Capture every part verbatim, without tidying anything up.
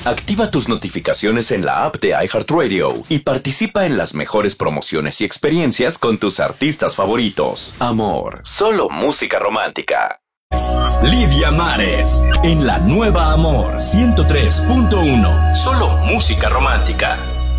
Activa tus notificaciones en la app de iHeartRadio y participa en las mejores promociones y experiencias con tus artistas favoritos. Amor, solo música romántica. Lidia Mares, en la nueva Amor ciento tres punto uno. Solo música romántica.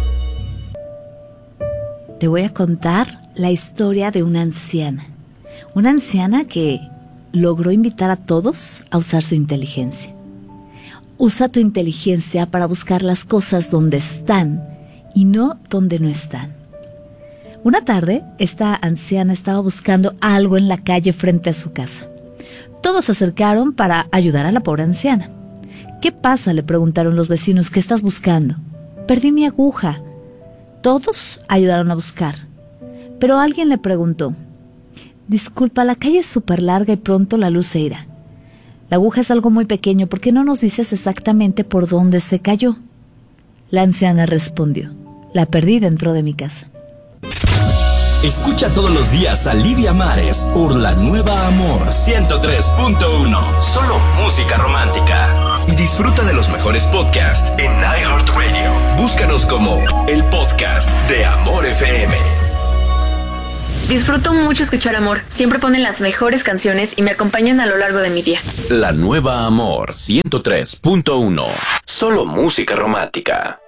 Te voy a contar la historia de una anciana. Una anciana que logró invitar a todos a usar su inteligencia. Usa tu inteligencia para buscar las cosas donde están y no donde no están. Una tarde, esta anciana estaba buscando algo en la calle frente a su casa. Todos se acercaron para ayudar a la pobre anciana. ¿Qué pasa?, le preguntaron los vecinos. ¿Qué estás buscando? Perdí mi aguja. Todos ayudaron a buscar. Pero alguien le preguntó: disculpa, la calle es súper larga y pronto la luz se irá. La aguja es algo muy pequeño, ¿por qué no nos dices exactamente por dónde se cayó? La anciana respondió: la perdí dentro de mi casa. Escucha todos los días a Lidia Mares por la nueva Amor ciento tres punto uno. Solo música romántica. Y disfruta de los mejores podcasts en iHeartRadio. Búscanos como el podcast de Amor F M. Disfruto mucho escuchar Amor. Siempre ponen las mejores canciones y me acompañan a lo largo de mi día. La nueva Amor ciento tres punto uno. Solo música romántica.